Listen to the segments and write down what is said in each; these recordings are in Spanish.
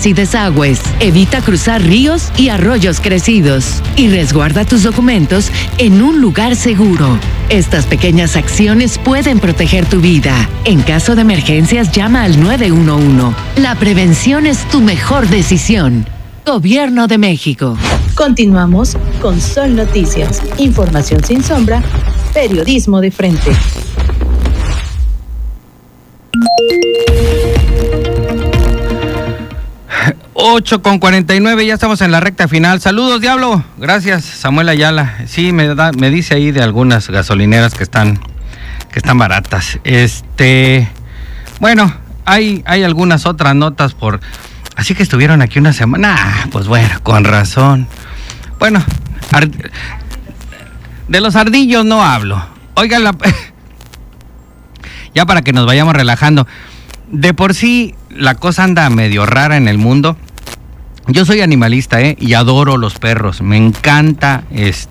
y desagües. Evita cruzar ríos y arroyos crecidos. Y resguarda tus documentos en un lugar seguro. Estas pequeñas acciones pueden proteger tu vida. En caso de emergencias, llama al 911. La prevención es tu mejor decisión. Gobierno de México. Continuamos con Sol Noticias. Información sin sombra, periodismo de frente. 8:49, ya estamos en la recta final. Saludos, Diablo. Gracias, Samuel Ayala. Sí, me dice ahí de algunas gasolineras que están baratas. Bueno, hay algunas otras notas así que estuvieron aquí una semana. Pues bueno, con razón. Bueno, de los ardillos no hablo. Oigan, ya para que nos vayamos relajando. De por sí, la cosa anda medio rara en el mundo. Yo soy animalista, y adoro los perros. Me encanta,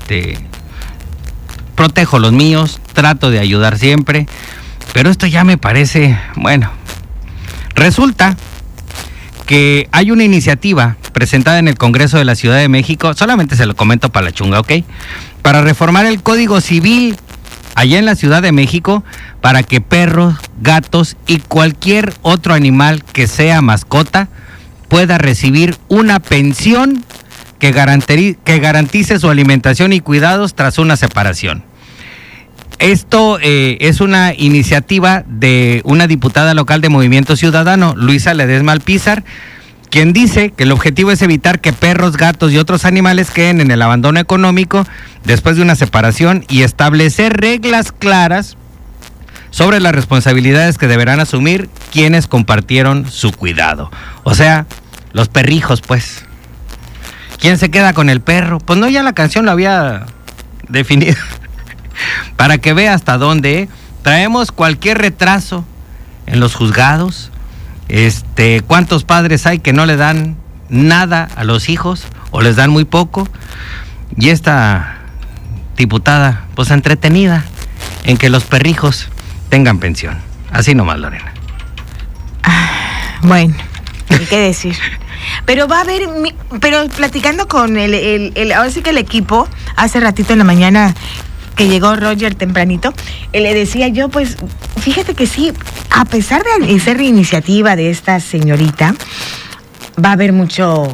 protejo los míos, trato de ayudar siempre. Pero esto ya me parece, bueno, resulta que hay una iniciativa presentada en el Congreso de la Ciudad de México, solamente se lo comento para la chunga, ¿ok? Para reformar el Código Civil allá en la Ciudad de México, para que perros, gatos y cualquier otro animal que sea mascota pueda recibir una pensión que garantice su alimentación y cuidados tras una separación. Esto es una iniciativa de una diputada local de Movimiento Ciudadano, Luisa Ledesma Alpizar, quien dice que el objetivo es evitar que perros, gatos y otros animales queden en el abandono económico después de una separación y establecer reglas claras sobre las responsabilidades que deberán asumir quienes compartieron su cuidado. O sea, los perrijos, pues. ¿Quién se queda con el perro? Pues no, ya la canción lo había definido. Para que vea hasta dónde traemos cualquier retraso en los juzgados. ¿Cuántos padres hay que no le dan nada a los hijos o les dan muy poco? Y esta diputada, pues entretenida en que los perrijos tengan pensión. Así nomás, Lorena. Bueno, ¿qué decir? Pero va a haber, pero platicando con ahora sí que el equipo, hace ratito en la mañana que llegó Roger tempranito, le decía yo, pues, fíjate que sí, a pesar de ser iniciativa de esta señorita, va a haber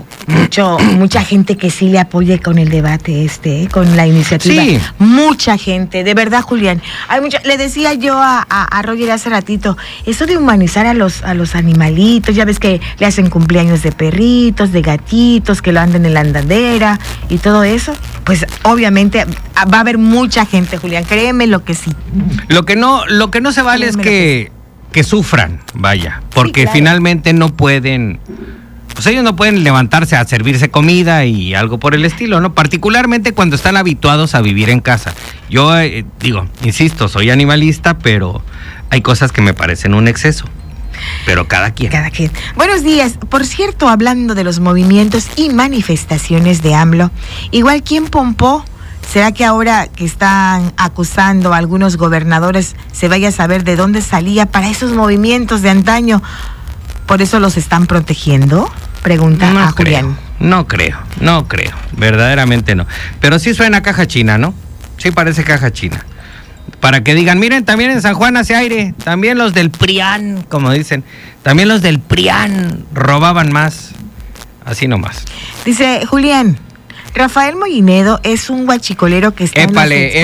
mucha gente que sí le apoye con el debate con la iniciativa. Sí. Mucha gente, de verdad, Julián. Le decía yo a Roger hace ratito, eso de humanizar a los animalitos, ya ves que le hacen cumpleaños de perritos, de gatitos, que lo anden en la andadera y todo eso, pues obviamente va a haber mucha gente, Julián, créeme lo que sí. Lo que no se vale es que sufran, vaya, porque sí, claro, finalmente no pueden. Pues ellos no pueden levantarse a servirse comida y algo por el estilo, ¿no? Particularmente cuando están habituados a vivir en casa. Yo insisto, soy animalista, pero hay cosas que me parecen un exceso. Pero cada quien. Buenos días. Por cierto, hablando de los movimientos y manifestaciones de AMLO, igual ¿quién pompó? ¿Será que ahora que están acusando a algunos gobernadores se vaya a saber de dónde salía para esos movimientos de antaño? ¿Por eso los están protegiendo? Pregunta a Julián. No creo, verdaderamente no. Pero sí suena caja china, ¿no? Sí parece caja china. Para que digan, miren, también en San Juan hace aire, también los del PRIAN, como dicen, también los del PRIAN robaban más, así nomás. Dice Julián, Rafael Mollinedo es un guachicolero que está épale,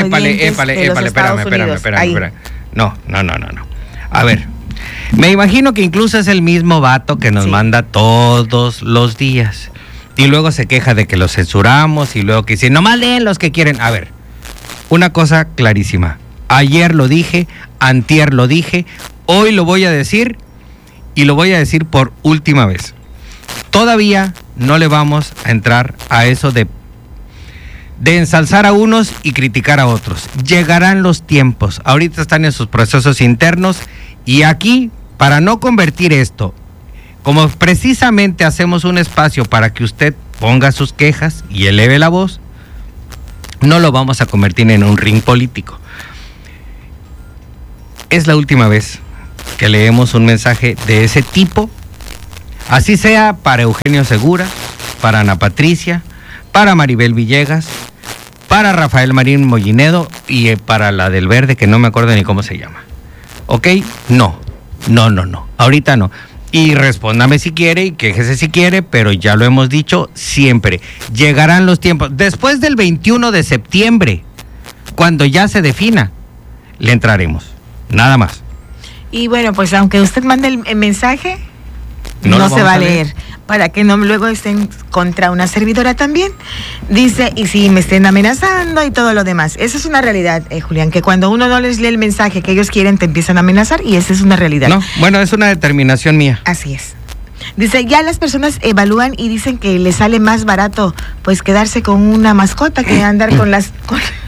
espérame. No. A ver. Me imagino que incluso es el mismo vato que nos manda todos los días. Y luego se queja de que los censuramos y luego que dice, nomás leen los que quieren. A ver, una cosa clarísima. Ayer lo dije, antier lo dije, hoy lo voy a decir y lo voy a decir por última vez. Todavía no le vamos a entrar a eso de ensalzar a unos y criticar a otros. Llegarán los tiempos. Ahorita están en sus procesos internos. Y aquí, para no convertir esto, como precisamente hacemos un espacio para que usted ponga sus quejas y eleve la voz, no lo vamos a convertir en un ring político. Es la última vez que leemos un mensaje de ese tipo Así sea para Eugenio Segura, para Ana Patricia, para Maribel Villegas, para Rafael Marín Mollinedo y para la del verde, que no me acuerdo ni cómo se llama. ¿Ok? No. Ahorita no. Y respóndame si quiere y quéjese si quiere, pero ya lo hemos dicho siempre. Llegarán los tiempos. Después del 21 de septiembre, cuando ya se defina, le entraremos. Nada más. Y bueno, pues aunque usted mande el mensaje, no se va a leer. Para que no luego estén contra una servidora también. Dice, y si me estén amenazando y todo lo demás. Esa es una realidad, Julián, que cuando uno no les lee el mensaje que ellos quieren, te empiezan a amenazar y esa es una realidad. No, bueno, es una determinación mía. Así es. Dice, ya las personas evalúan y dicen que les sale más barato pues quedarse con una mascota que andar con las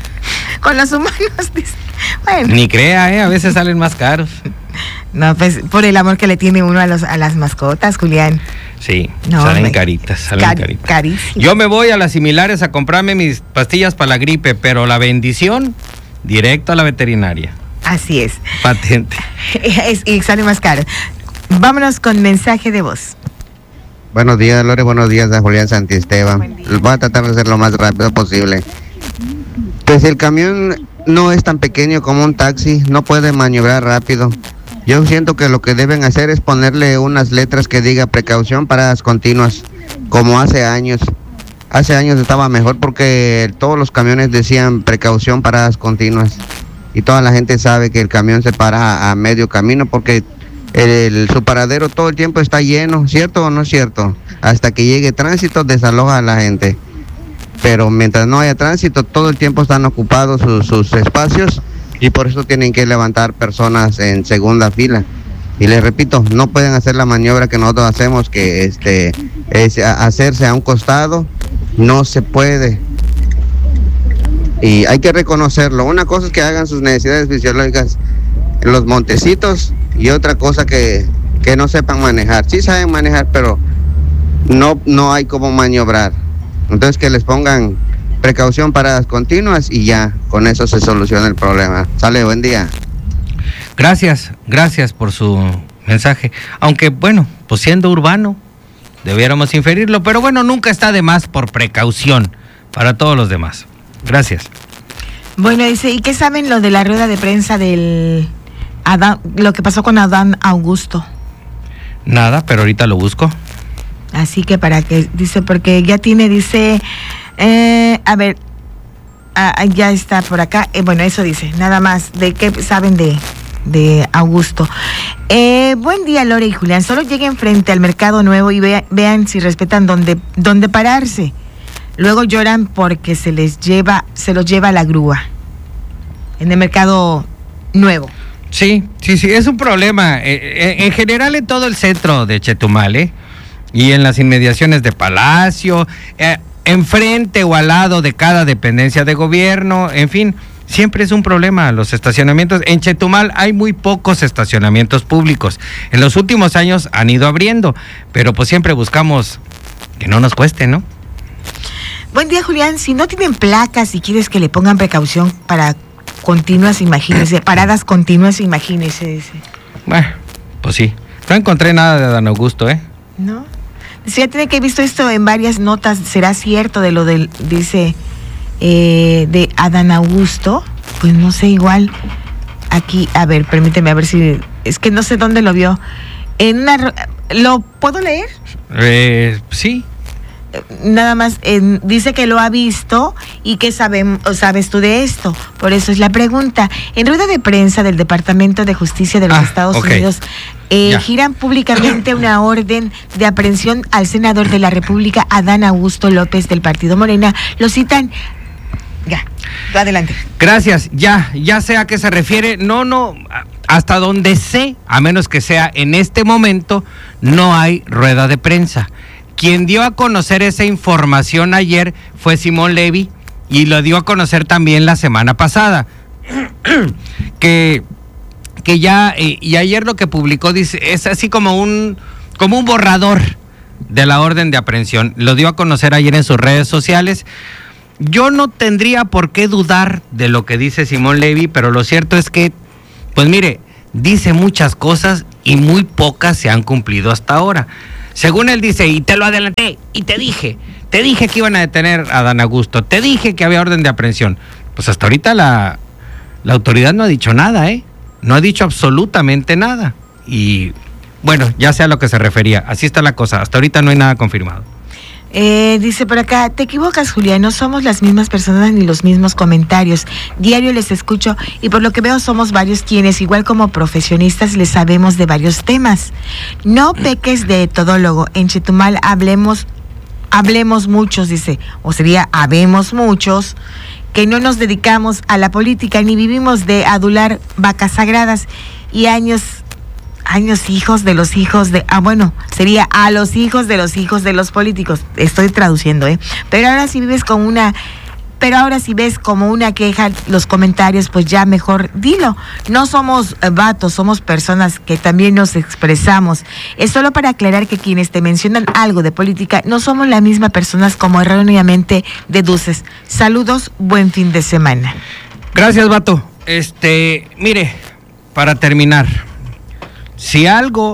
con los humanos. Dice. Bueno. Ni crea, a veces salen más caros. No, pues por el amor que le tiene uno a las mascotas, Julián. Sí, no, salen caritas, carísimo. Yo me voy a las similares a comprarme mis pastillas para la gripe, pero la bendición, directo a la veterinaria. Así es. Patente. Y sale más caro. Vámonos con mensaje de voz. Buenos días, Lore, buenos días a Julián Santisteban. Voy a tratar de hacer lo más rápido posible. Pues el camión no es tan pequeño como un taxi, no puede maniobrar rápido. Yo siento que lo que deben hacer es ponerle unas letras que diga precaución, paradas continuas, como hace años. Hace años estaba mejor porque todos los camiones decían precaución, paradas continuas. Y toda la gente sabe que el camión se para a medio camino porque su paradero todo el tiempo está lleno, ¿cierto o no es cierto? Hasta que llegue tránsito desaloja a la gente. Pero mientras no haya tránsito, todo el tiempo están ocupados sus espacios. Y por eso tienen que levantar personas en segunda fila. Y les repito, no pueden hacer la maniobra que nosotros hacemos, que es hacerse a un costado. No se puede. Y hay que reconocerlo. Una cosa es que hagan sus necesidades fisiológicas en los montecitos y otra cosa que no sepan manejar. Sí saben manejar, pero no hay cómo maniobrar. Entonces que les pongan precaución, paradas continuas y ya, con eso se soluciona el problema. Sale, buen día. Gracias por su mensaje. Aunque bueno, pues siendo urbano, debiéramos inferirlo, pero bueno, nunca está de más por precaución para todos los demás. Gracias. Bueno, dice, ¿y qué saben lo de la rueda de prensa del lo que pasó con Adán Augusto? Nada, pero ahorita lo busco. Así que para que, dice, porque ya tiene, dice... a ver, ya está por acá. Bueno, eso dice, nada más. ¿De qué saben de Augusto? Buen día, Lore y Julián. Solo lleguen frente al Mercado Nuevo y vean si respetan dónde pararse. Luego lloran porque se los lleva la grúa en el Mercado Nuevo. Sí, es un problema. En general en todo el centro de Chetumal, y en las inmediaciones de Palacio, enfrente o al lado de cada dependencia de gobierno, en fin, siempre es un problema los estacionamientos. En Chetumal hay muy pocos estacionamientos públicos. En los últimos años han ido abriendo, pero pues siempre buscamos que no nos cueste, ¿no? Buen día, Julián. Si no tienen placas y quieres que le pongan precaución para continuas, imagínese, paradas continuas, imagínese, dice. Bueno, pues sí. No encontré nada de Adán Augusto, ¿No? Sí, ya tiene que he visto esto en varias notas. ¿Será cierto de lo del, dice, de Adán Augusto? Pues no sé, igual. Aquí, a ver, permíteme, a ver si... Es que no sé dónde lo vio. ¿Lo puedo leer? Sí. Nada más, dice que lo ha visto y que sabes tú de esto. Por eso es la pregunta. En rueda de prensa del Departamento de Justicia de los Estados Unidos, giran públicamente una orden de aprehensión al senador de la República, Adán Augusto López, del Partido Morena. Lo citan. Ya, adelante. Gracias, ya sé a qué se refiere. No, hasta donde sé, a menos que sea en este momento, no hay rueda de prensa. Quien dio a conocer esa información ayer fue Simón Levy y lo dio a conocer también la semana pasada. que ya, y ayer lo que publicó dice, es así como un borrador de la orden de aprehensión. Lo dio a conocer ayer en sus redes sociales. Yo no tendría por qué dudar de lo que dice Simón Levy, pero lo cierto es que, pues mire, dice muchas cosas y muy pocas se han cumplido hasta ahora. Según él dice, y te lo adelanté, y te dije que iban a detener a Dan Augusto, te dije que había orden de aprehensión. Pues hasta ahorita la autoridad no ha dicho nada, no ha dicho absolutamente nada. Y bueno, ya sé a lo que se refería, así está la cosa, hasta ahorita no hay nada confirmado. Dice por acá, te equivocas, Julián, no somos las mismas personas ni los mismos comentarios. Diario les escucho y por lo que veo somos varios quienes, igual como profesionistas, les sabemos de varios temas. No peques de todólogo. En Chetumal hablemos muchos, dice, o sería habemos muchos, que no nos dedicamos a la política ni vivimos de adular vacas sagradas y años hijos de los hijos de... sería a los hijos de los políticos. Estoy traduciendo, Pero ahora si ves como una queja los comentarios, pues ya mejor dilo. No somos vatos, somos personas que también nos expresamos. Es solo para aclarar que quienes te mencionan algo de política no somos las mismas personas como erróneamente deduces. Saludos, buen fin de semana. Gracias, vato. Mire, para terminar, si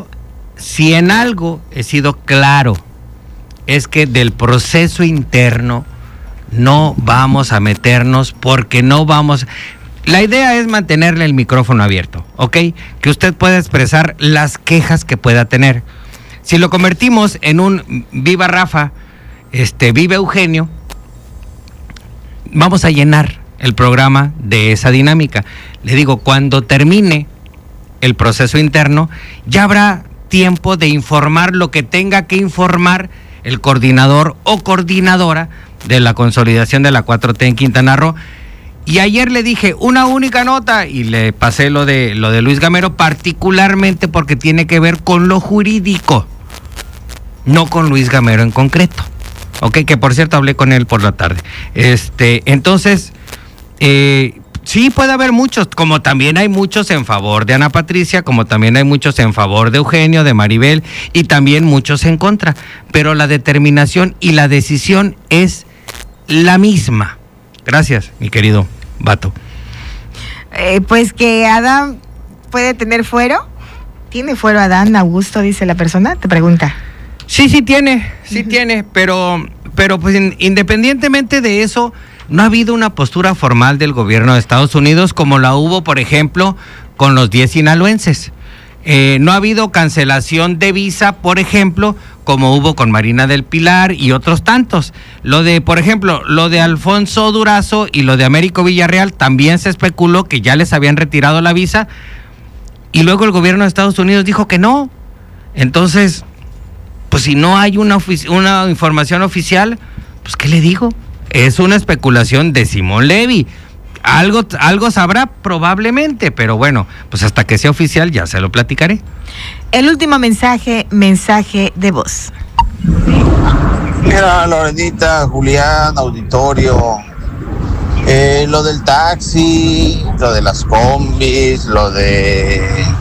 en algo he sido claro, es que del proceso interno no vamos a meternos porque no vamos... La idea es mantenerle el micrófono abierto, ¿ok? Que usted pueda expresar las quejas que pueda tener. Si lo convertimos en un viva Rafa, viva Eugenio, vamos a llenar el programa de esa dinámica. Le digo, cuando termine el proceso interno, ya habrá tiempo de informar lo que tenga que informar el coordinador o coordinadora de la consolidación de la 4T en Quintana Roo. Y ayer le dije una única nota y le pasé lo de Luis Gamero, particularmente porque tiene que ver con lo jurídico, no con Luis Gamero en concreto. Ok, que por cierto hablé con él por la tarde. Entonces, sí puede haber muchos, como también hay muchos en favor de Ana Patricia, como también hay muchos en favor de Eugenio, de Maribel, y también muchos en contra. Pero la determinación y la decisión es la misma. Gracias, mi querido vato. Pues que Adán puede tener fuero. ¿Tiene fuero Adán Augusto, dice la persona? Te pregunta. Sí tiene, pero pues independientemente de eso, no ha habido una postura formal del gobierno de Estados Unidos como la hubo, por ejemplo, con los 10 sinaloenses. No ha habido cancelación de visa, por ejemplo, como hubo con Marina del Pilar y otros tantos. Por ejemplo, lo de Alfonso Durazo y lo de Américo Villarreal, también se especuló que ya les habían retirado la visa y luego el gobierno de Estados Unidos dijo que no. Entonces, pues si no hay una información oficial, pues ¿qué le digo? Es una especulación de Simón Levy. Algo sabrá probablemente, pero bueno, pues hasta que sea oficial ya se lo platicaré. El último mensaje de voz. Mira, Lorenita, Julián, auditorio, lo del taxi, lo de las combis, lo de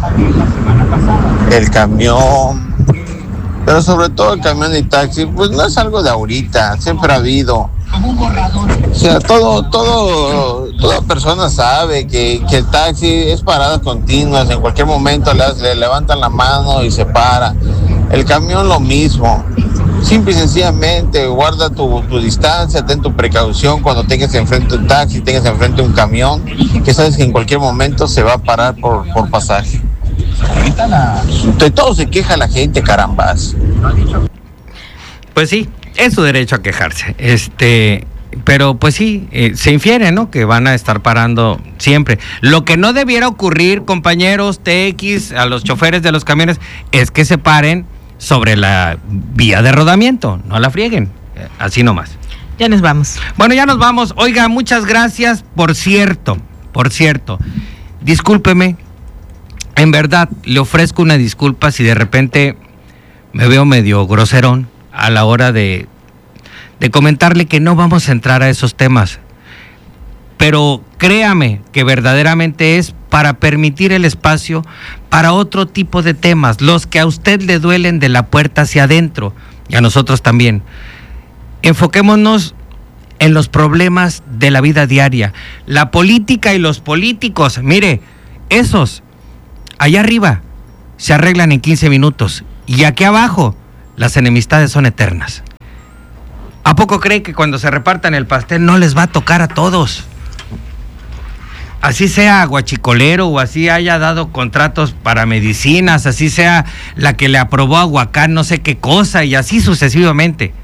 el camión, pero sobre todo el camión y taxi, pues no es algo de ahorita, siempre ha habido. O sea, toda persona sabe que el taxi es paradas continuas, en cualquier momento le levantan la mano y se para. El camión lo mismo, simple y sencillamente guarda tu distancia, ten tu precaución cuando tengas enfrente un taxi, tengas enfrente un camión, que sabes que en cualquier momento se va a parar por pasaje. De todo se queja la gente, carambas. Pues sí, es su derecho a quejarse, pero pues sí, se infiere, ¿no?, que van a estar parando siempre. Lo que no debiera ocurrir, compañeros TX, a los choferes de los camiones, es que se paren sobre la vía de rodamiento, no la frieguen, así nomás. Ya nos vamos. Bueno, ya nos vamos. Oiga, muchas gracias. Por cierto, discúlpeme, en verdad, le ofrezco una disculpa si de repente me veo medio groserón a la hora de comentarle que no vamos a entrar a esos temas. Pero créame que verdaderamente es para permitir el espacio para otro tipo de temas, los que a usted le duelen de la puerta hacia adentro y a nosotros también. Enfoquémonos en los problemas de la vida diaria. La política y los políticos, mire, esos allá arriba se arreglan en 15 minutos y aquí abajo las enemistades son eternas. ¿A poco cree que cuando se repartan el pastel no les va a tocar a todos? Así sea guachicolero o así haya dado contratos para medicinas, así sea la que le aprobó a Huacán no sé qué cosa y así sucesivamente.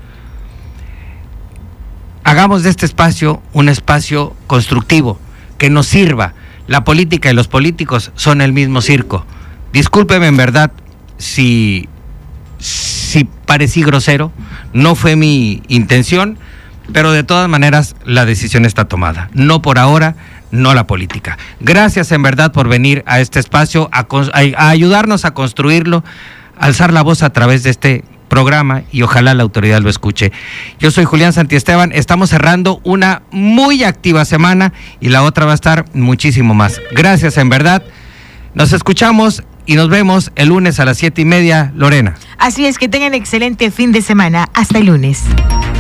Hagamos de este espacio un espacio constructivo, que nos sirva. La política y los políticos son el mismo circo. Discúlpeme en verdad si parecí grosero, no fue mi intención, pero de todas maneras la decisión está tomada. No por ahora, no la política. Gracias en verdad por venir a este espacio, a ayudarnos a construirlo, alzar la voz a través de este programa y ojalá la autoridad lo escuche. Yo soy Julián Santiesteban, estamos cerrando una muy activa semana y la otra va a estar muchísimo más. Gracias en verdad, nos escuchamos y nos vemos el lunes a las 7:30, Lorena. Así es, que tengan excelente fin de semana. Hasta el lunes.